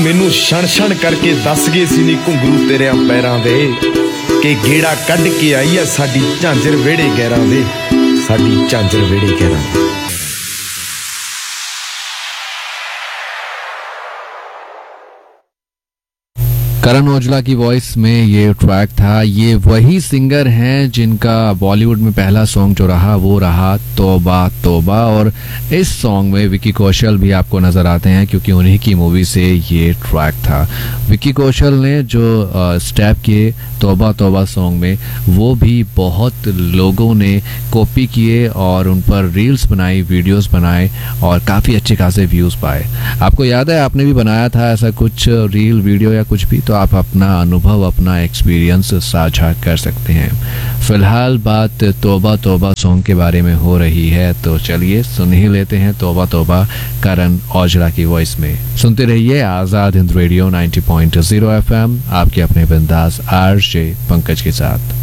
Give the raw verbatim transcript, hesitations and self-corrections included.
ਮੈਨੂੰ ਛਣ ਛਣ ਕਰਕੇ ਦੱਸ ਗਏ ਸੀ ਨੀ ਘੁੰਗਰੂ ਤੇਰਿਆਂ ਪੈਰਾਂ ਦੇ ਕਿ ਗੇੜਾ ਕੱਢ ਕੇ ਆਈ ਆ ਸਾਡੀ ਝਾਂਜਰ ਵਿਹੜੇ ਗੈਰਾਂ ਦੇ ਸਾਡੀ ਝਾਂਜਰ ਵਿਹੜੇ ਗੈਰਾਂ ਦੇ। करण औजला की वॉइस में ये ट्रैक था। ये वही सिंगर हैं जिनका बॉलीवुड में पहला सॉन्ग जो रहा वो रहा तौबा तौबा, और इस सॉन्ग में विकी कौशल भी आपको नजर आते हैं क्योंकि उन्हीं की मूवी से ये ट्रैक था। विकी कौशल ने जो स्टेप किए तौबा तौबा सॉन्ग में वो भी बहुत लोगों ने कॉपी किए और उन पर रील्स बनाई, वीडियोस बनाए और काफ़ी अच्छे खासे व्यूज़ पाए। आपको याद है आपने भी बनाया था ऐसा कुछ रील वीडियो या कुछ भी, तो आप अपना अनुभव अपना एक्सपीरियंस साझा कर सकते हैं। फिलहाल बात तौबा तौबा सॉन्ग के बारे में हो रही है तो चलिए सुन ही लेते हैं तौबा तौबा करण औजला की वॉइस में। सुनते रहिए आजाद हिंद रेडियो नब्बे पॉइंट ज़ीरो एफएम, आपके अपने बिंदास आरजे पंकज के साथ।